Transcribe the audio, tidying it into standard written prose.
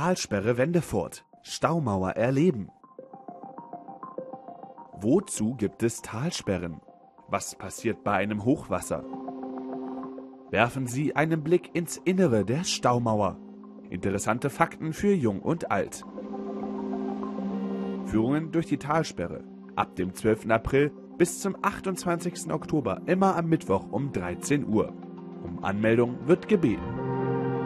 Talsperre Wendefurt. Staumauer erleben. Wozu gibt es Talsperren? Was passiert bei einem Hochwasser? Werfen Sie einen Blick ins Innere der Staumauer. Interessante Fakten für Jung und Alt. Führungen durch die Talsperre. Ab dem 12. April bis zum 28. Oktober, immer am Mittwoch um 13 Uhr. Um Anmeldung wird gebeten.